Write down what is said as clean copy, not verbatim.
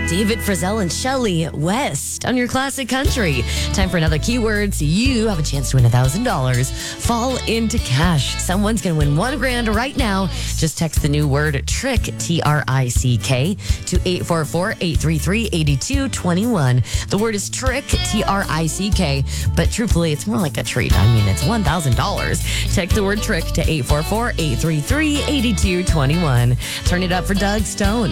David Frizzell and Shelley West on your classic country. Time for another keyword, so you have a chance to win $1,000. Fall into cash. Someone's going to win $1,000 right now. Just text the new word TRICK, TRICK, to 844-833-8221. The word is TRICK, TRICK, but truthfully, it's more like a treat. I mean, it's $1,000. Text the word TRICK to 844-833-8221. Turn it up for Doug Stone.